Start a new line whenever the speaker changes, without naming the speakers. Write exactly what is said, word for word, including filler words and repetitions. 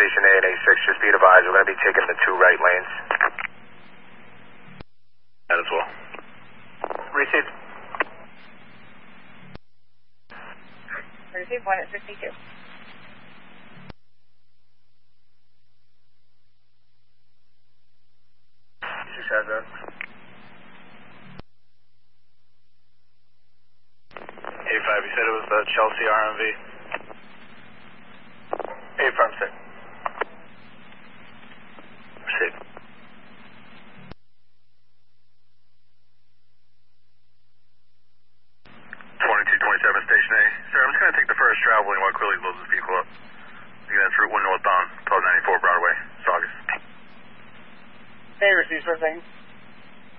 Station A and A six, just be advised, we're going to be taking the two right lanes.
That as well.
Received.
Received one at sixty-two.
Six has that.
A five, you said it was the Chelsea R M V.
A firm six.
Received.
twenty-two twenty-seven, Station A. Sir, I'm just going to take the first travel lane while Quilly loads this vehicle up. Again, that's Route one northbound, twelve ninety-four Broadway, Saugus.
They received first thing.